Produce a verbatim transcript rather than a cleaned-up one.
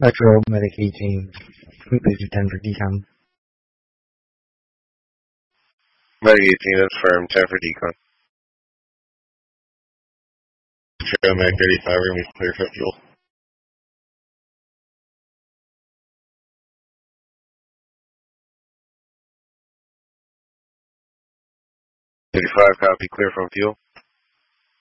Metro, Medic eighteen, completely to ten for decon. Medic eighteen, that's firm, ten for decon. Trail Medic thirty-five, we're going to be clear for fuel. thirty-five, copy, clear from fuel.